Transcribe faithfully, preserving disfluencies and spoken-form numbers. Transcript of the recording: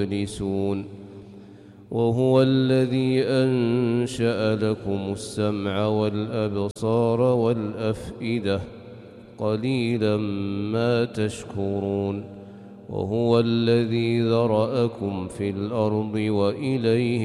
مبلسون وهو الذي أنشأ لكم السمع والأبصار والأفئدة قليلا ما تشكرون وهو الذي ذرأكم في الأرض وإليه